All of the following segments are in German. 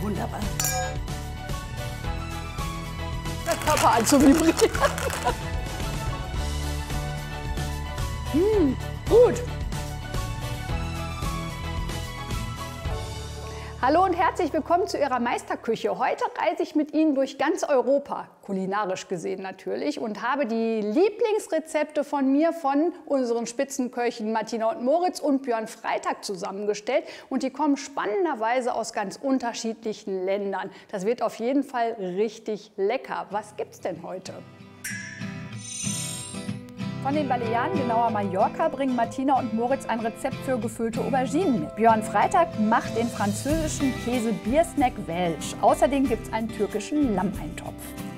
Wunderbar. Der Körper an zu vibrieren. Gut. Hallo und herzlich willkommen zu Ihrer Meisterküche. Heute reise ich mit Ihnen durch ganz Europa, kulinarisch gesehen natürlich, und habe die Lieblingsrezepte von unseren Spitzenköchen Martina und Moritz und Björn Freitag zusammengestellt. Und die kommen spannenderweise aus ganz unterschiedlichen Ländern. Das wird auf jeden Fall richtig lecker. Was gibt's denn heute? Von den Balearen, genauer Mallorca, bringen Martina und Moritz ein Rezept für gefüllte Auberginen mit. Björn Freitag macht den französischen Käse-Biersnack Welsch. Außerdem gibt es einen türkischen Lammeintopf.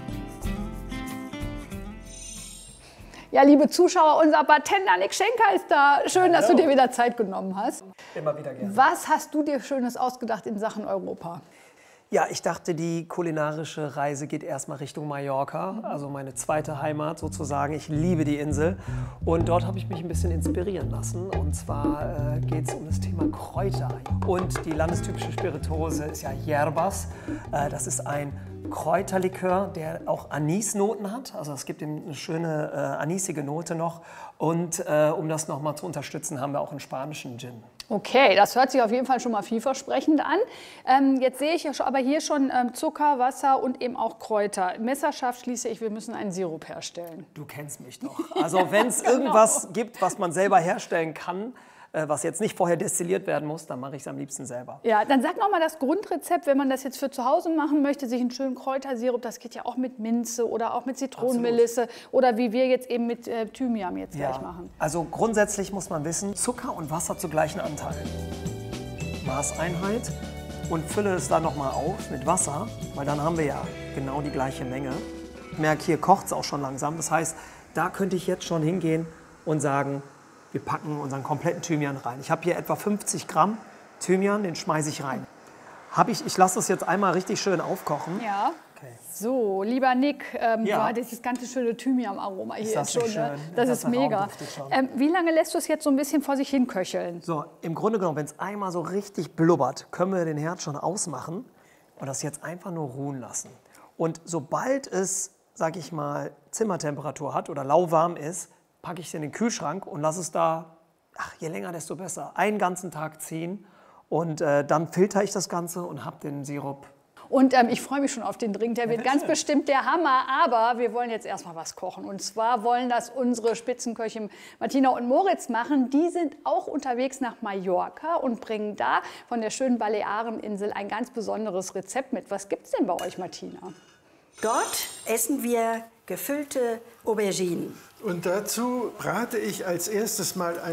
Ja, liebe Zuschauer, unser Bartender Nick Schenker ist da. Schön, dass du dir wieder Zeit genommen hast. Immer wieder gerne. Was hast du dir Schönes ausgedacht in Sachen Europa? Ja, ich dachte, die kulinarische Reise geht erstmal Richtung Mallorca, also meine zweite Heimat sozusagen. Ich liebe die Insel und dort habe ich mich ein bisschen inspirieren lassen. Und zwar geht es um das Thema Kräuter. Und die landestypische Spirituose ist ja Hierbas. Das ist ein Kräuterlikör, der auch Anisnoten hat. Also es gibt ihm eine schöne anisige Note noch. Und um das nochmal zu unterstützen, haben wir auch einen spanischen Gin. Okay, das hört sich auf jeden Fall schon mal vielversprechend an. Jetzt sehe ich ja aber hier schon Zucker, Wasser und eben auch Kräuter. Messerscharf schließe ich, wir müssen einen Sirup herstellen. Du kennst mich doch. Also wenn es irgendwas gibt, was man selber herstellen kann, was jetzt nicht vorher destilliert werden muss, dann mache ich es am liebsten selber. Ja, dann sag noch mal das Grundrezept, wenn man das jetzt für zu Hause machen möchte, sich einen schönen Kräutersirup, das geht ja auch mit Minze oder auch mit Zitronenmelisse oder wie wir jetzt eben mit Thymian jetzt gleich machen. Also grundsätzlich muss man wissen, Zucker und Wasser zu gleichen Anteilen. Maßeinheit und fülle es dann noch mal auf mit Wasser, weil dann haben wir ja genau die gleiche Menge. Ich merke, hier kocht es auch schon langsam. Das heißt, da könnte ich jetzt schon hingehen und sagen, wir packen unseren kompletten Thymian rein. Ich habe hier etwa 50 Gramm Thymian, den schmeiße ich rein. Ich lasse das jetzt einmal richtig schön aufkochen. Ja. Okay. So, lieber Nick, dieses ganze schöne Thymian-Aroma hier jetzt schon. Ne? Das ist mega. Wie lange lässt du es jetzt so ein bisschen vor sich hin köcheln? So, im Grunde genommen, wenn es einmal so richtig blubbert, können wir den Herd schon ausmachen und das jetzt einfach nur ruhen lassen. Und sobald es, sag ich mal, Zimmertemperatur hat oder lauwarm ist, packe ich es in den Kühlschrank und lasse es da, je länger, desto besser, einen ganzen Tag ziehen. Und dann filtere ich das Ganze und habe den Sirup. Und ich freue mich schon auf den Drink, der wird ganz bestimmt der Hammer. Aber wir wollen jetzt erstmal was kochen. Und zwar wollen das unsere Spitzenköche Martina und Moritz machen. Die sind auch unterwegs nach Mallorca und bringen da von der schönen Baleareninsel ein ganz besonderes Rezept mit. Was gibt es denn bei euch, Martina? Dort essen wir gefüllte Auberginen. Und dazu brate ich als erstes mal